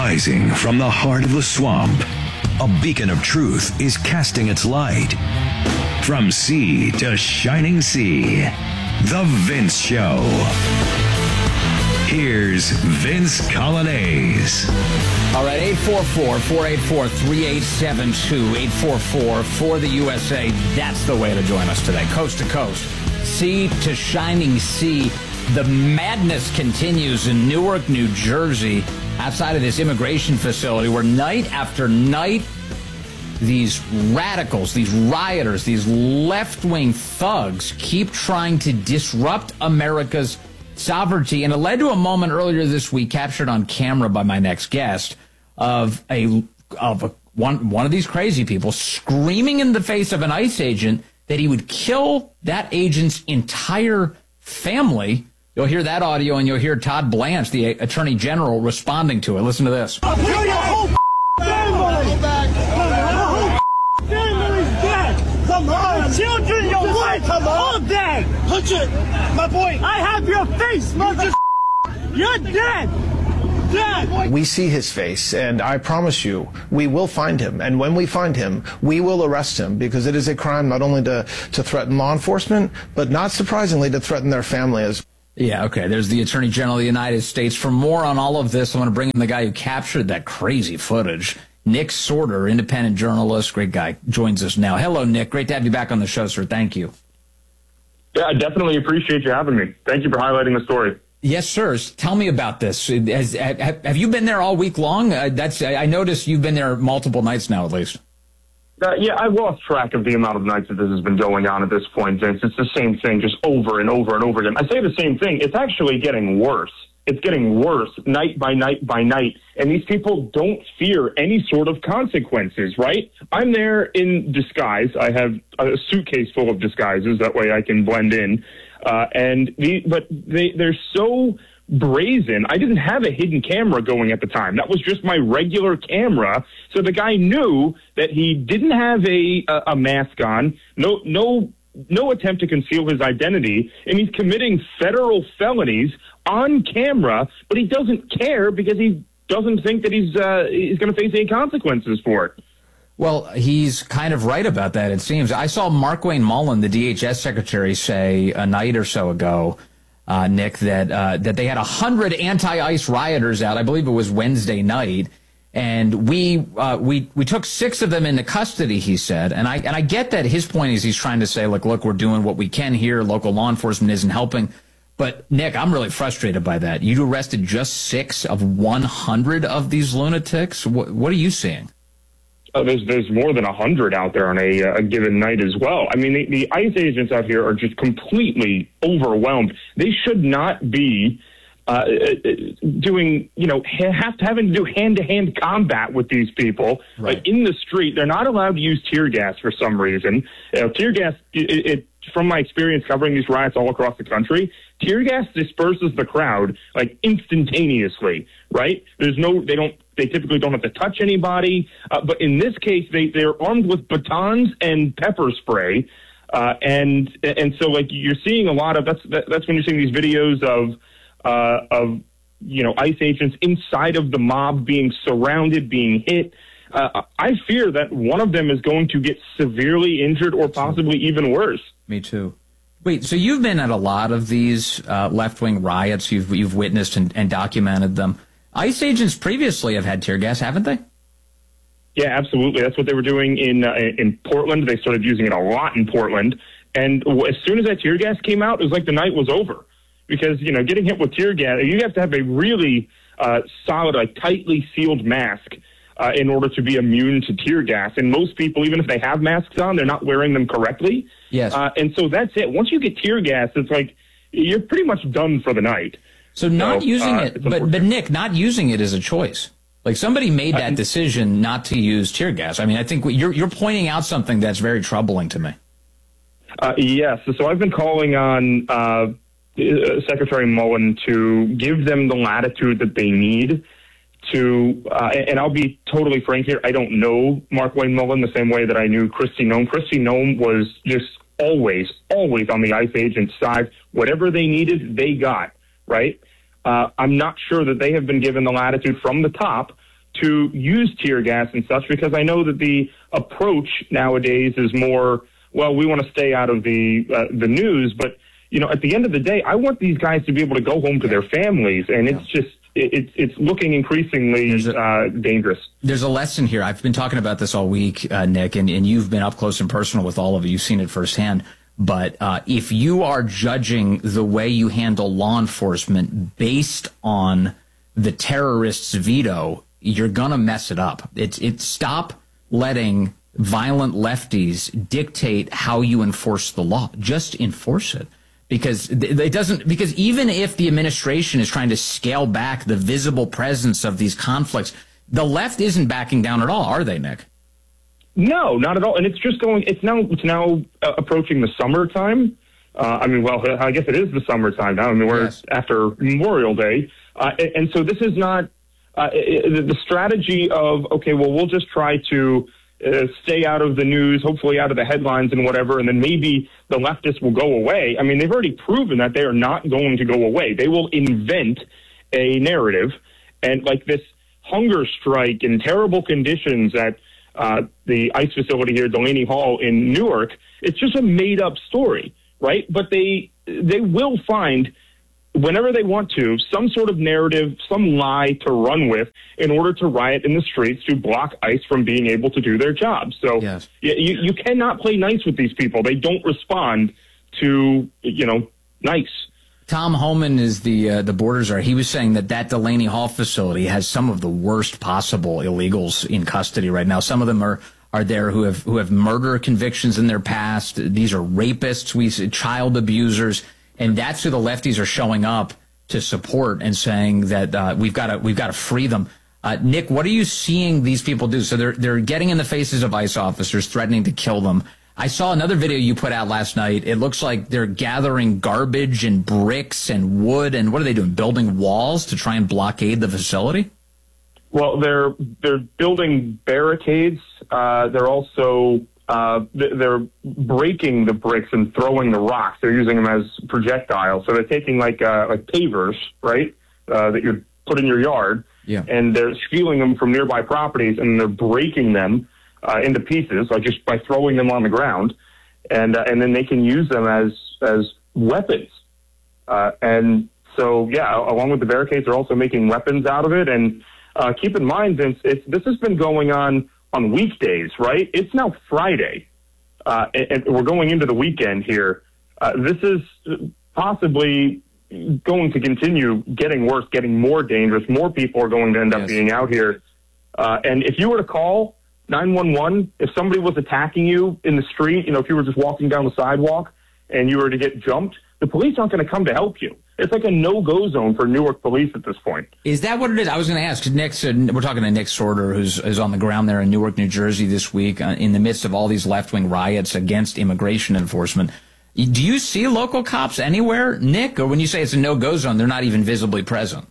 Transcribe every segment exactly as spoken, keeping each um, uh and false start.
Rising from the heart of the swamp, a beacon of truth is casting its light. From sea to shining sea, The Vince Show. Here's Vince Coglianese. All right, eight four four, four eight four, three eight seven two, eight four four for the U S A. That's the way to join us today, coast to coast, sea to shining sea. The madness continues in Newark, New Jersey, outside of this immigration facility where night after night, these radicals, these rioters, these left-wing thugs keep trying to disrupt America's sovereignty. And it led to a moment earlier this week, captured on camera by my next guest, of a of a, one one of these crazy people screaming in the face of an ICE agent that he would kill that agent's entire family. You'll hear that audio, and you'll hear Todd Blanche, the Attorney General, responding to it. Listen to this. I'll kill your whole family. Your whole family's dead. Come on. Children, your wife, come all dead. Touch it. My boy. I have your face, mother. You're dead. Dead. We see his face, and I promise you, we will find him. And when we find him, we will arrest him, because it is a crime not only to, to threaten law enforcement, but not surprisingly to threaten their family as well. Yeah, okay. There's the Attorney General of the United States. For more on all of this, I'm going to bring in the guy who captured that crazy footage. Nick Sorter, independent journalist, great guy, joins us now. Hello, Nick. Great to have you back on the show, sir. Thank you. Yeah, I definitely appreciate you having me. Thank you for highlighting the story. Yes, sir. Tell me about this. Has, have you been there all week long? Uh, that's I noticed you've been there multiple nights now, at least. Uh, yeah, I lost track of the amount of nights that this has been going on at this point, Vince. It's the same thing just over and over and over again. I say the same thing. It's actually getting worse. It's getting worse night by night by night. And these people don't fear any sort of consequences, right? I'm there in disguise. I have a suitcase full of disguises. That way I can blend in. Uh, and the, but they, they're so brazen. I didn't have a hidden camera going at the time. That was just my regular camera. So the guy knew that he didn't have a, a, a mask on, no, no, no attempt to conceal his identity, and he's committing federal felonies on camera, but he doesn't care because he doesn't think that he's, uh, he's going to face any consequences for it. Well, he's kind of right about that, it seems. I saw Markwayne Mullin, the D H S secretary, say a night or so ago, uh, Nick, that uh, that they had one hundred anti-ICE rioters out. I believe it was Wednesday night. And we uh, we we took six of them into custody, he said. And I and I get that his point is he's trying to say, look, look, we're doing what we can here. Local law enforcement isn't helping. But, Nick, I'm really frustrated by that. You arrested just six of one hundred of these lunatics? What, what are you seeing? Uh, there's there's more than a hundred out there on a, uh, a given night as well. I mean, the, the ICE agents out here are just completely overwhelmed. They should not be uh, doing, you know, have to having to do hand-to-hand combat with these people. Right. Like in the street, they're not allowed to use tear gas for some reason. You know, tear gas, it, it from my experience covering these riots all across the country, tear gas disperses the crowd like instantaneously, right? There's no, they don't, they typically don't have to touch anybody. Uh, but in this case, they, they're armed with batons and pepper spray. Uh, and, and so like you're seeing a lot of, that's, that, that's when you're seeing these videos of, uh, of, you know, ICE agents inside of the mob being surrounded, being hit. Uh, I fear that one of them is going to get severely injured or possibly even worse. Me too. Wait, so you've been at a lot of these uh, left-wing riots. You've you've witnessed and, and documented them. ICE agents previously have had tear gas, haven't they? Yeah, absolutely. That's what they were doing in uh, in Portland. They started using it a lot in Portland. And as soon as that tear gas came out, it was like the night was over. Because, you know, getting hit with tear gas, you have to have a really uh, solid, like tightly sealed mask Uh, in order to be immune to tear gas. And most people, even if they have masks on, they're not wearing them correctly. Yes. Uh, and so that's it. Once you get tear gas, it's like you're pretty much done for the night. So not so, using uh, it, but, but Nick, not using it is a choice. Like somebody made that uh, decision not to use tear gas. I mean, I think you're, you're pointing out something that's very troubling to me. Uh, yes. So I've been calling on uh, Secretary Mullin to give them the latitude that they need to, uh, and I'll be totally frank here, I don't know Markwayne Mullin the same way that I knew Kristi Noem. Kristi Noem was just always, always on the ICE agent's side. Whatever they needed, they got, right? Uh, I'm not sure that they have been given the latitude from the top to use tear gas and such, because I know that the approach nowadays is more, well, we want to stay out of the uh, the news, but you know, at the end of the day, I want these guys to be able to go home to their families, and it's just it, it's it's looking increasingly a, uh, dangerous. There's a lesson here. I've been talking about this all week, uh, Nick, and, and you've been up close and personal with all of it. You've seen it firsthand. But uh, if you are judging the way you handle law enforcement based on the terrorist's veto, you're gonna mess it up. It's it's stop letting violent lefties dictate how you enforce the law. Just enforce it. Because it doesn't, because even if the administration is trying to scale back the visible presence of these conflicts, the left isn't backing down at all, are they, Nick? No, not at all. And it's just going, it's now, it's now uh, approaching the summertime. Uh, I mean, well, I guess it is the summertime now. I mean, we're yes. after Memorial Day. Uh, and, and so this is not uh, it, the strategy of, okay, well, we'll just try to Uh, stay out of the news, hopefully out of the headlines and whatever, and then maybe the leftists will go away. I mean, they've already proven that they are not going to go away. They will invent a narrative, and like this hunger strike in terrible conditions at uh, the ICE facility here, Delaney Hall in Newark, it's just a made-up story, right? But they they will find, whenever they want to, some sort of narrative, some lie to run with in order to riot in the streets to block ICE from being able to do their job. So yes. you, you cannot play nice with these people. They don't respond to, you know, nice. Tom Homan is the uh, the border czar. He was saying that that Delaney Hall facility has some of the worst possible illegals in custody right now. Some of them are are there who have who have murder convictions in their past. These are rapists, we child abusers. And that's who the lefties are showing up to support and saying that uh, we've got to we've got to free them. Uh, Nick, what are you seeing these people do? So they're they're getting in the faces of ICE officers, threatening to kill them. I saw another video you put out last night. It looks like they're gathering garbage and bricks and wood, and what are they doing? Building walls to try and blockade the facility? Well, they're they're building barricades. Uh, they're also Uh, they're breaking the bricks and throwing the rocks. They're using them as projectiles. So they're taking like uh, like pavers, right, uh, that you put in your yard, yeah. and they're stealing them from nearby properties, and they're breaking them uh, into pieces, like just by throwing them on the ground, and uh, and then they can use them as as weapons. Uh, and so, yeah, along with the barricades, they're also making weapons out of it. And uh, keep in mind, Vince, it's, this has been going on on weekdays, right? It's now Friday, uh, and, and we're going into the weekend here. Uh, this is possibly going to continue getting worse, getting more dangerous. More people are going to end up yes. being out here. Uh, and if you were to call nine one one, if somebody was attacking you in the street, you know, if you were just walking down the sidewalk and you were to get jumped, the police aren't going to come to help you. It's like a no-go zone for Newark police at this point. Is that what it is? I was going to ask. Nick's, uh, we're talking to Nick Sorter, who's is on the ground there in Newark, New Jersey this week uh, in the midst of all these left-wing riots against immigration enforcement. Do you see local cops anywhere, Nick? Or when you say it's a no-go zone, they're not even visibly present?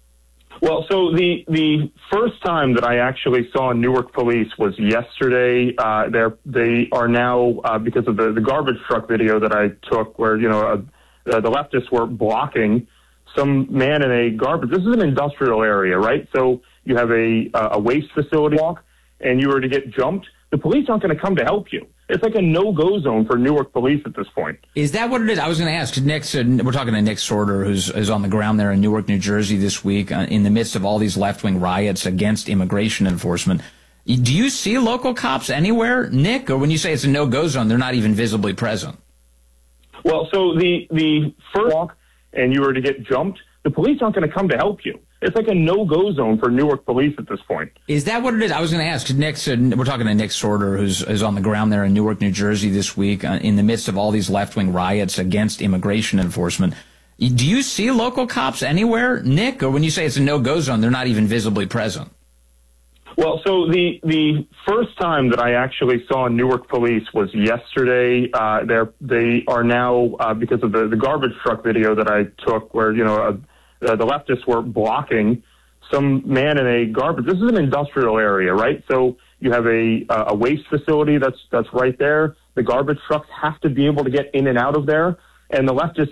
Well, so the the first time that I actually saw Newark police was yesterday. Uh, they're, they are now, uh, because of the, the garbage truck video that I took where, you know, uh, uh, the leftists were blocking some man in a garbage. This is an industrial area, right? So you have a, uh, a waste facility walk, and you were to get jumped, the police aren't going to come to help you. It's like a no-go zone for Newark police at this point. Is that what it is? I was going to ask. Nick's, uh, we're talking to Nick Sorter, who's is on the ground there in Newark, New Jersey this week uh, in the midst of all these left-wing riots against immigration enforcement. Do you see local cops anywhere, Nick? Or when you say it's a no-go zone, they're not even visibly present? Well, so the, the first walk, and you were to get jumped, the police aren't going to come to help you. It's like a no-go zone for Newark police at this point. Is that what it is? I was going to ask. Nick's, uh, we're talking to Nick Sorter, who's is on the ground there in Newark, New Jersey this week uh, in the midst of all these left-wing riots against immigration enforcement. Do you see local cops anywhere, Nick? Or when you say it's a no-go zone, they're not even visibly present? Well, so the the first time that I actually saw Newark police was yesterday. Uh, they're, they are now, uh, because of the, the garbage truck video that I took where, you know, uh, Uh, the leftists were blocking some man in a garbage. This is an industrial area, right? So you have a uh, a waste facility that's that's right there. The garbage trucks have to be able to get in and out of there, and the leftists